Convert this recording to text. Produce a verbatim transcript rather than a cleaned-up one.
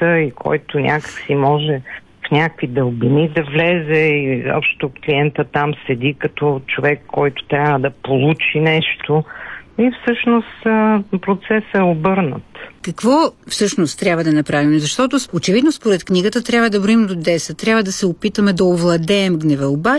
клиента и който някак си може в някакви дълбини да влезе и общо клиента там седи като човек, който трябва да получи нещо и всъщност процесът е обърнат. Какво всъщност трябва да направим? Защото очевидно според книгата трябва да броим до десет, трябва да се опитаме да овладеем гнева. Обаче